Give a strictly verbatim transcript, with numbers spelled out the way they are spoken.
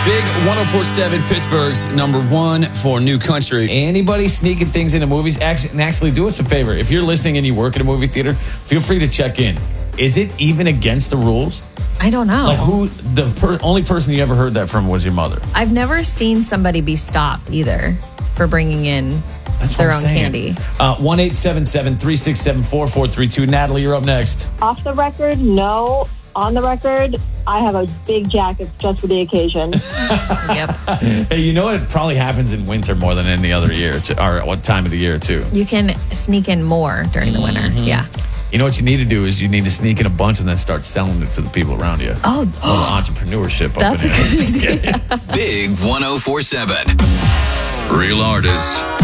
Big one oh four point seven, Pittsburgh's number one for new country. Anybody sneaking things into movies, actually, and actually do us a favor. If you're listening and you work at a movie theater, feel free to check in. Is it even against the rules? I don't know. Like who, the per, only person you ever heard that from was your mother. I've never seen somebody be stopped either for bringing in That's their what own I'm saying. candy. Uh, one eight seven seven, three six seven, four four three two. Natalie, you're up next. Off the record, no. On the record, I have a big jacket just for the occasion. Yep. Hey, you know it probably happens in winter more than any other year, to, or what time of the year, too. You can sneak in more during the winter. Mm-hmm. Yeah. You know what you need to do is you need to sneak in a bunch and then start selling it to the people around you. Oh, A little entrepreneurship. up That's in a there. good Just idea. kidding. Big one oh four point seven. Real artists,